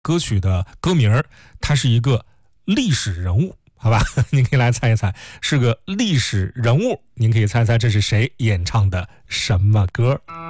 歌曲的歌名它是一个历史人物，好吧？您可以来猜一猜，是个历史人物，您可以猜猜这是谁演唱的什么歌？